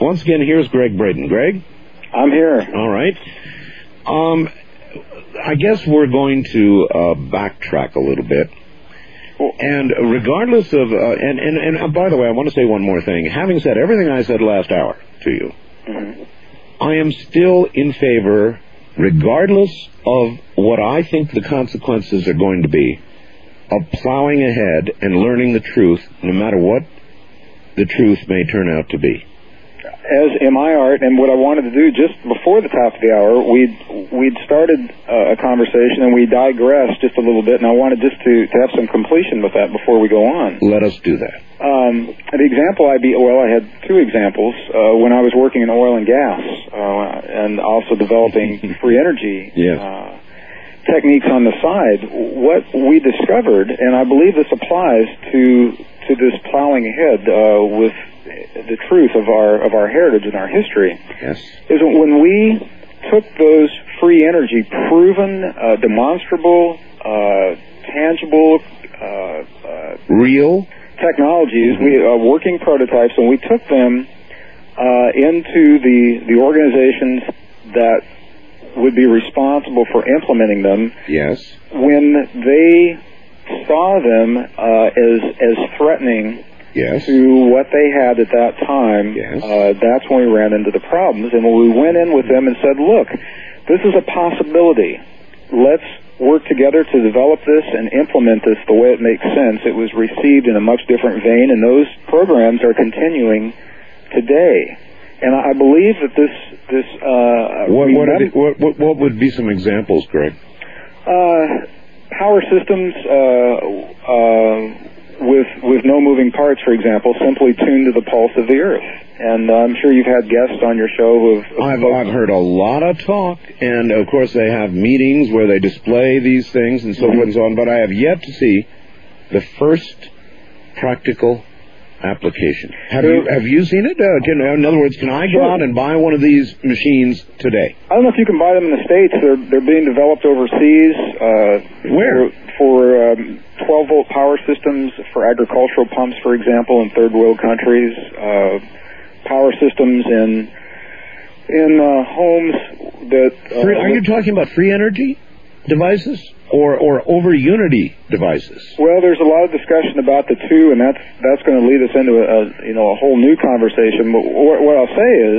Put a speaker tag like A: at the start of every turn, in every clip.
A: Once again, here's Greg Braden. Greg?
B: I'm here.
A: All right. I guess we're going to backtrack a little bit. And regardless of... and by the way, I want to say one more thing. Having said everything I said last hour to you, I am still in favor, regardless of what I think the consequences are going to be, of plowing ahead and learning the truth, no matter what the truth may turn out to be.
B: As am I, Art, and what I wanted to do just before the top of the hour, we'd started a conversation and we digressed just a little bit, and I wanted just to have some completion with that before we go on.
A: Let us do that.
B: The example I had two examples. When I was working in oil and gas and also developing free energy techniques on the side, what we discovered, and I believe this applies to this plowing ahead with the truth of our heritage and our history, is when we took those free energy, proven, demonstrable, tangible,
A: real
B: technologies, working prototypes, and we took them into the organizations that would be responsible for implementing them.
A: Yes.
B: When they saw them as threatening to what they had at that time, that's when we ran into the problems. And when we went in with them and said, look, this is a possibility. Let's work together to develop this and implement this the way it makes sense. It was received in a much different vein, and those programs are continuing today. And I believe that this
A: what would be some examples, Greg?
B: Power systems with no moving parts, for example, simply tuned to the pulse of the Earth. And I'm sure you've had guests on your show who have... I've
A: heard a lot of talk, and of course they have meetings where they display these things and so forth and so on, but I have yet to see the first practical application. Have you seen it? In other words, can I go out and buy one of these machines today?
B: I don't know if you can buy them in the States. They're being developed overseas.
A: Where?
B: For 12-volt power systems for agricultural pumps, for example, in third world countries. Power systems in homes that...
A: Are you talking about free energy devices or over Unity devices?
B: Well, there's a lot of discussion about the two, and that's going to lead us into a whole new conversation. But what I'll say is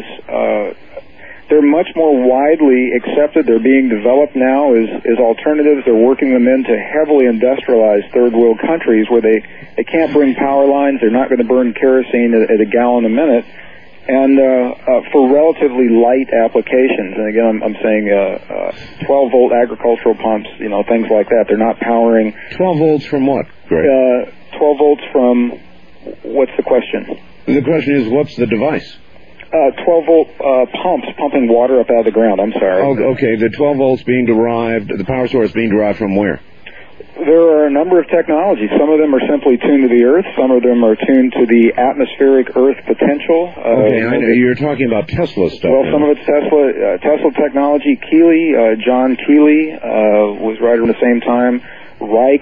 B: they're much more widely accepted. They're being developed now as alternatives. They're working them into heavily industrialized third world countries where they can't bring power lines. They're not going to burn kerosene at a gallon a minute. And for relatively light applications, and again, I'm saying 12-volt agricultural pumps, things like that. They're not powering...
A: 12 volts from what, Greg?
B: 12 volts from... What's the question?
A: The question is, what's the device?
B: 12-volt pumps pumping water up out of the ground. I'm sorry.
A: Oh, okay, the 12 volts being derived, the power source being derived from where?
B: There are a number of technologies. Some of them are simply tuned to the Earth. Some of them are tuned to the atmospheric Earth potential.
A: Okay, I know. You're talking about Tesla stuff.
B: Well, some of it's Tesla technology. John Keeley was right around the same time. Rife,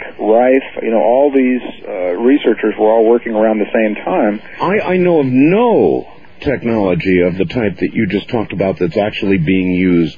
B: all these researchers were all working around the same time.
A: I know of no technology of the type that you just talked about that's actually being used.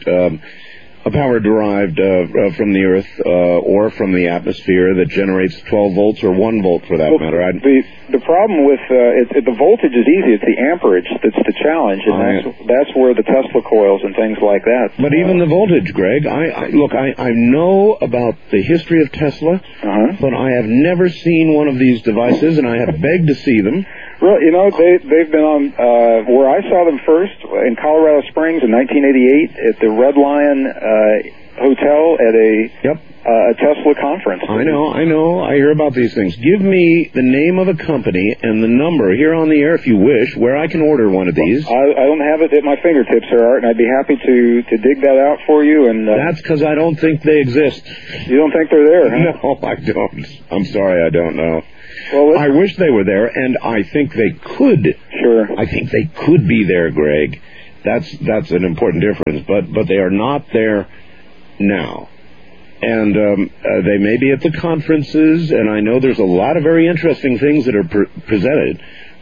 A: A power derived from the Earth or from the atmosphere that generates 12 volts or 1 volt for that matter.
B: The problem with the voltage is easy. It's the amperage that's the challenge, and that's where the Tesla coils and things like that.
A: But even the voltage, Greg, I know about the history of Tesla, but I have never seen one of these devices, and I have begged to see them.
B: Well, they've been on where I saw them first in Colorado Springs in 1988 at the Red Lion Hotel at a Tesla conference.
A: I know. I hear about these things. Give me the name of a company and the number here on the air, if you wish, where I can order one of these.
B: I don't have it at my fingertips, Sir Art, and I'd be happy to dig that out for you. And
A: that's because I don't think they exist.
B: You don't think they're there, huh?
A: No, I don't. I'm sorry, I don't know.
B: Well,
A: I wish they were there, and I think they could.
B: Sure.
A: I think they could be there, Greg. That's an important difference, but they are not there now. And they may be at the conferences, and I know there's a lot of very interesting things that are presented,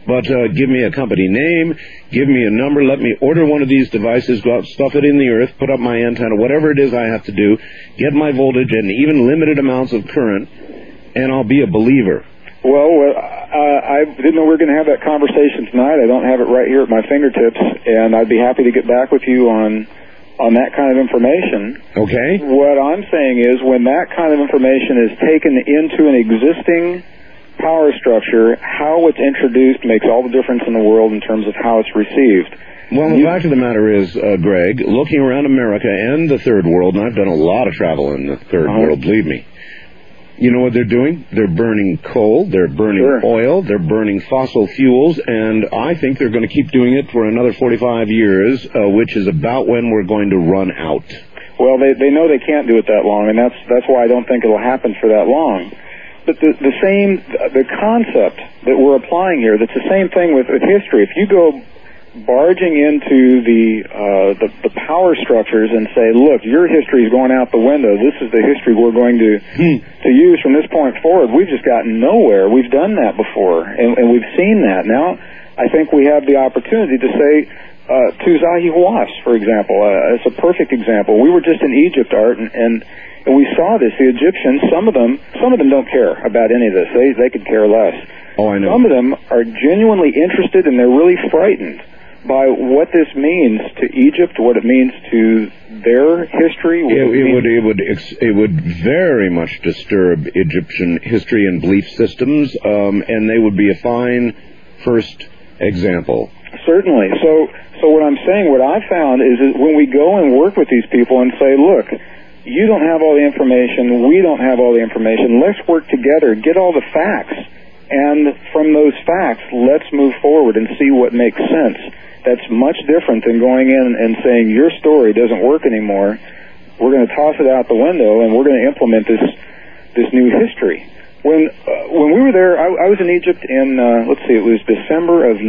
A: But give me a company name, give me a number, let me order one of these devices, go out, stuff it in the earth, put up my antenna, whatever it is I have to do, get my voltage and even limited amounts of current, and I'll be a believer.
B: Well, I didn't know we were going to have that conversation tonight. I don't have it right here at my fingertips, and I'd be happy to get back with you on that kind of information.
A: Okay.
B: What I'm saying is when that kind of information is taken into an existing power structure, how it's introduced makes all the difference in the world in terms of how it's received.
A: Well, the fact of the matter is, Greg, looking around America and the third world, and I've done a lot of travel in the third world, believe me, you know what they're doing? They're burning coal, they're burning oil, they're burning fossil fuels, and I think they're going to keep doing it for another 45 years, which is about when we're going to run out.
B: Well, they know they can't do it that long, and that's why I don't think it'll happen for that long. But the concept that we're applying here, that's the same thing with history. If you go barging into the power structures and say, look, your history is going out the window, this is the history we're going to use from this point forward, we've just gotten nowhere. We've done that before, and we've seen that. Now, I think we have the opportunity to say, to Zahi Hawass, for example, it's a perfect example. We were just in Egypt, Art, and we saw this. The Egyptians, some of them don't care about any of this. They could care less.
A: Oh, I know.
B: Some of them are genuinely interested, and they're really frightened by what this means to Egypt, what it means to their history.
A: It would very much disturb Egyptian history and belief systems, and they would be a fine first example.
B: Certainly. So what I'm saying, what I've found is that when we go and work with these people and say, look, you don't have all the information, we don't have all the information, let's work together, get all the facts, and from those facts, let's move forward and see what makes sense. That's much different than going in and saying, your story doesn't work anymore, we're going to toss it out the window, and we're going to implement this new history. When we were there, I was in Egypt in, it was December of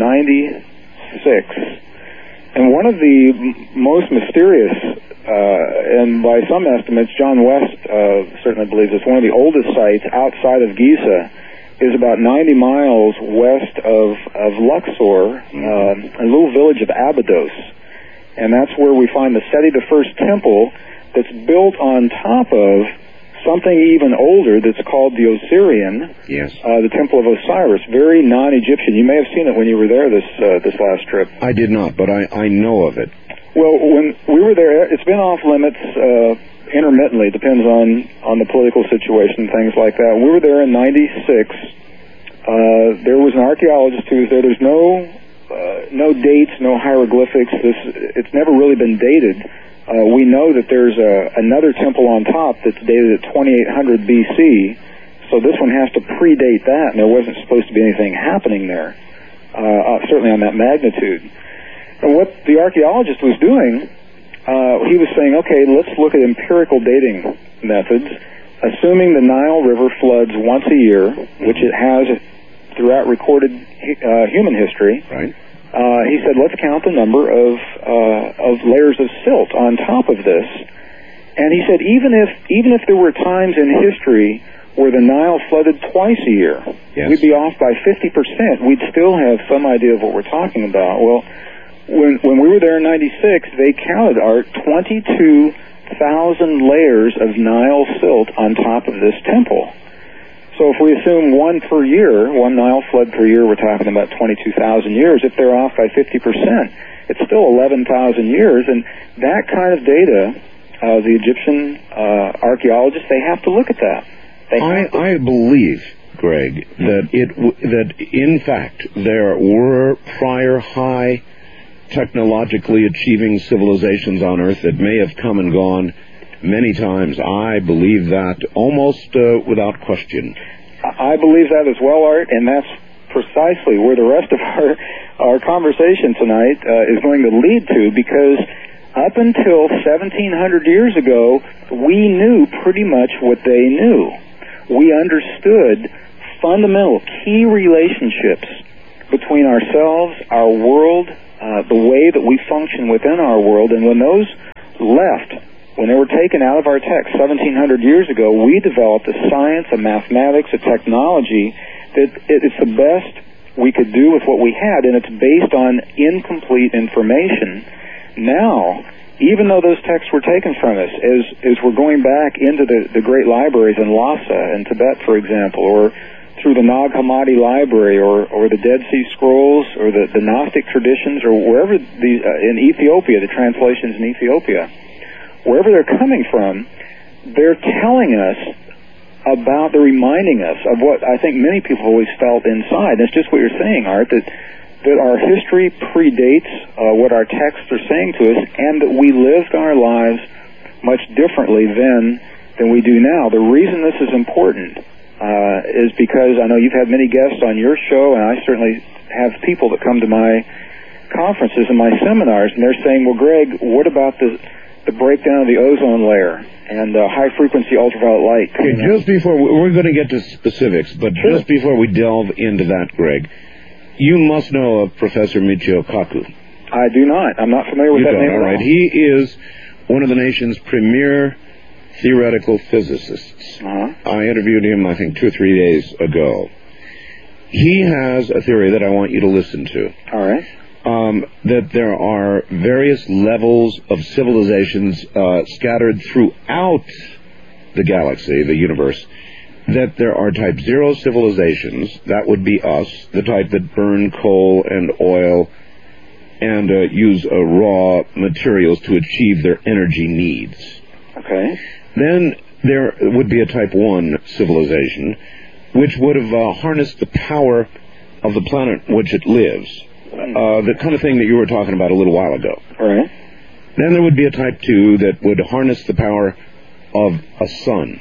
B: 96, and one of the most mysterious, and by some estimates, John West certainly believes it's one of the oldest sites outside of Giza, is about 90 miles west of Luxor, a little village of Abydos. And that's where we find the Seti I temple that's built on top of something even older that's called the Osirian, the Temple of Osiris, very non-Egyptian. You may have seen it when you were there this last trip.
A: I did not, but I know of it.
B: Well, when we were there, it's been off limits intermittently. It depends on the political situation, things like that. We were there in 96. There was an archaeologist who was there. There's no dates, no hieroglyphics. It's never really been dated. We know that there's another temple on top that's dated at 2800 BC, so this one has to predate that, and there wasn't supposed to be anything happening there, certainly on that magnitude. And what the archaeologist was doing, he was saying, okay, let's look at empirical dating methods, assuming the Nile River floods once a year, which it has throughout recorded human history.
A: Right.
B: He said, let's count the number of layers of silt on top of this. And he said, even if there were times in history where the Nile flooded twice a year, we'd be off by 50%. We'd still have some idea of what we're talking about. Well, when we were there in 96, they counted, Art, 22,000 layers of Nile silt on top of this temple. So if we assume one Nile flood per year, we're talking about 22,000 years. If they're off by 50%, it's still 11,000 years. And that kind of data, the Egyptian archaeologists, they have to look at that.
A: I believe, Greg, that in fact there were prior high technologically achieving civilizations on Earth that may have come and gone many times. I believe that almost without question.
B: I believe that as well, Art, and that's precisely where the rest of our conversation tonight is going to lead to, because up until 1700 years ago, we knew pretty much what they knew. We understood fundamental key relationships between ourselves, our world, the way that we function within our world, and when those left, when they were taken out of our text 1700 years ago, we developed a science, a mathematics, a technology that it's the best we could do with what we had, and it's based on incomplete information. Now, even though those texts were taken from us, as we're going back into the great libraries in Lhasa in Tibet, for example, or through the Nag Hammadi Library, or the Dead Sea Scrolls, or the Gnostic traditions, or wherever in Ethiopia, the translations in Ethiopia, wherever they're coming from, they're telling us about, they're reminding us of what I think many people always felt inside. And it's just what you're saying, Art, that our history predates what our texts are saying to us, and that we lived our lives much differently then than we do now. The reason this is important is because I know you've had many guests on your show, and I certainly have people that come to my conferences and my seminars, and they're saying, well, Greg, what about the breakdown of the ozone layer and high-frequency ultraviolet light?
A: Okay, just before, we're going to get to specifics, but sure. Just before we delve into that, Greg, you must know of Professor Michio Kaku.
B: I do not. I'm not familiar with that name at all.
A: Right. He is one of the nation's premier theoretical physicists. I interviewed him, I think, 2 or 3 days ago. He has a theory that I want you to listen to.
B: All right.
A: That there are various levels of civilizations scattered throughout the galaxy, the universe, that there are type 0 civilizations, that would be us, the type that burn coal and oil and use raw materials to achieve their energy needs.
B: Okay.
A: Then there would be a type 1 civilization, which would have harnessed the power of the planet in which it lives. The kind of thing that you were talking about a little while ago.
B: All right.
A: Then there would be a type 2 that would harness the power of a sun.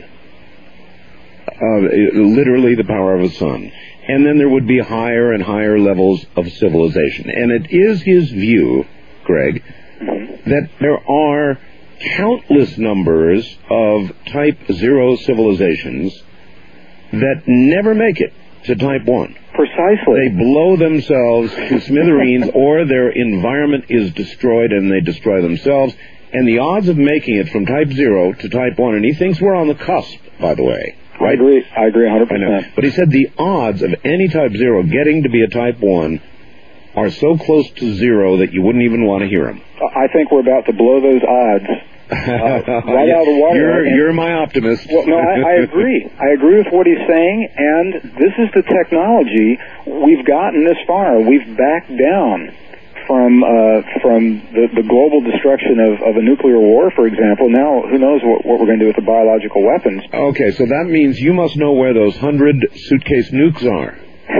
A: Literally the power of a sun. And then there would be higher and higher levels of civilization. And it is his view, Greg, that there are countless numbers of type 0 civilizations that never make it to type 1.
B: Precisely.
A: They blow themselves to smithereens, or their environment is destroyed and they destroy themselves. And the odds of making it from type 0 to type 1, and he thinks we're on the cusp, by the way. Right?
B: I agree 100%.
A: I know. But he said the odds of any type 0 getting to be a type 1 are so close to 0 that you wouldn't even want to hear them.
B: I think we're about to blow those odds right out of the water.
A: You're my optimist.
B: Well, no, I agree. I agree with what he's saying, and this is the technology. We've gotten this far. We've backed down from the global destruction of a nuclear war, for example. Now, who knows what we're going to do with the biological weapons.
A: Okay, so that means you must know where those 100 suitcase nukes are.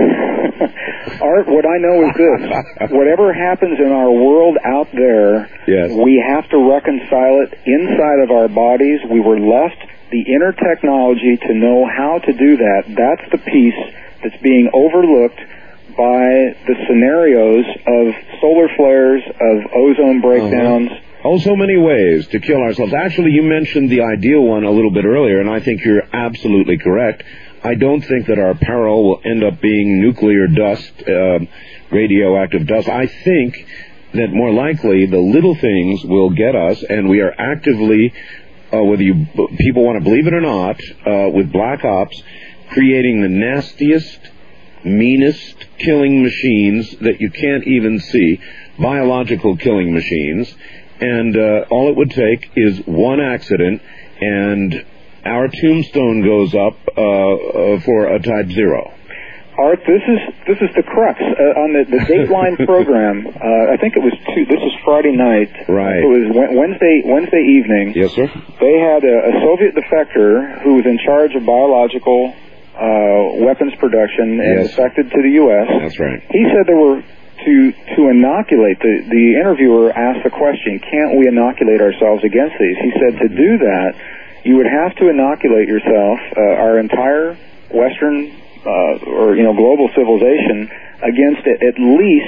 B: Art, what I know is this. Whatever happens in our world out there,
A: yes,
B: we have to reconcile it inside of our bodies. We were left the inner technology to know how to do that. That's the piece that's being overlooked by the scenarios of solar flares, of ozone breakdowns.
A: Oh, so many ways to kill ourselves. Actually, you mentioned the ideal one a little bit earlier, and I think you're absolutely correct. I don't think that our peril will end up being nuclear dust, radioactive dust. I think that more likely the little things will get us, and we are actively, whether people want to believe it or not, with Black Ops, creating the nastiest, meanest killing machines that you can't even see, biological killing machines, and all it would take is one accident, and our tombstone goes up for a type 0.
B: Art, this is the crux on the Dateline program. I think it was this was Friday night.
A: Right.
B: It was Wednesday evening.
A: Yes, sir.
B: They had a Soviet defector who was in charge of biological weapons production and defected to the U.S.
A: That's right.
B: He said there were to inoculate. The interviewer asked the question, "Can't we inoculate ourselves against these?" He said to do that, you would have to inoculate yourself, our entire Western or global civilization, against at least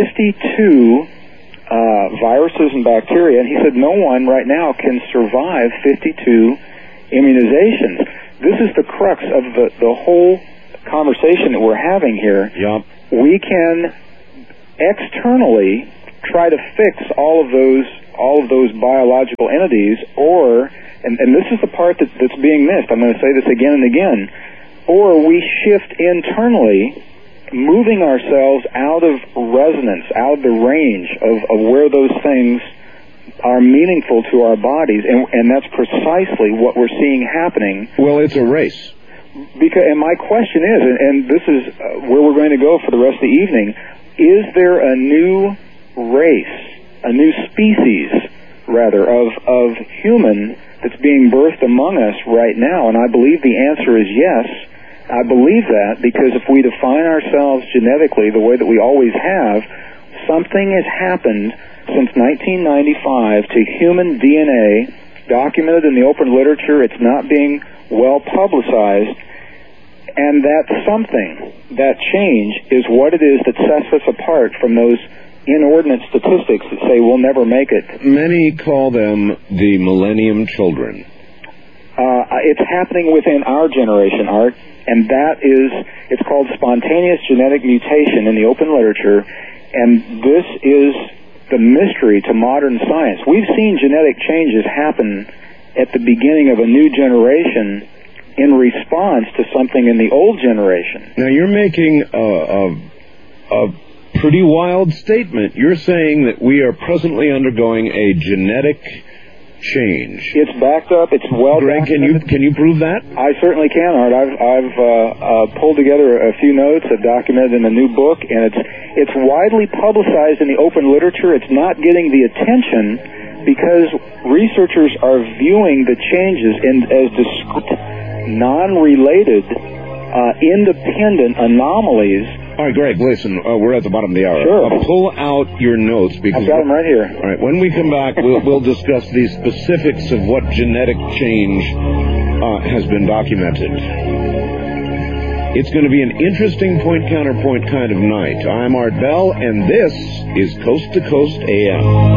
B: 52 viruses and bacteria. And he said no one right now can survive 52 immunizations. This is the crux of the whole conversation that we're having here.
A: Yep.
B: We can externally try to fix all of those biological entities, and this is the part that's being missed. I'm going to say this again and again. Or we shift internally moving ourselves out of resonance, out of the range of where those things are meaningful to our bodies, and that's precisely what we're seeing happening.
A: Well, it's a race.
B: And my question is, and this is where we're going to go for the rest of the evening, is there a new race, a new species, rather, of human that's being birthed among us right now? And I believe the answer is yes. I believe that because if we define ourselves genetically the way that we always have, something has happened since 1995 to human DNA, documented in the open literature. It's not being well publicized, and that something, that change, is what it is that sets us apart from those inordinate statistics that say we'll never make it.
A: Many call them the Millennium Children.
B: It's happening within our generation, Art, and it's called spontaneous genetic mutation in the open literature, and this is the mystery to modern science. We've seen genetic changes happen at the beginning of a new generation in response to something in the old generation.
A: Now, you're making a pretty wild statement. You're saying that we are presently undergoing a genetic change.
B: It's backed up. It's well
A: Greg,
B: documented.
A: can you prove that?
B: I certainly can, Art. I've pulled together a few notes, I've documented in a new book, and it's widely publicized in the open literature. It's not getting the attention because researchers are viewing the changes as discrete, non-related, independent anomalies.
A: All right, Greg, listen, we're at the bottom of the hour.
B: Sure.
A: Pull out your notes because
B: I've got them right here.
A: All right, when we come back, we'll discuss the specifics of what genetic change has been documented. It's going to be an interesting point-counterpoint kind of night. I'm Art Bell, and this is Coast to Coast AM.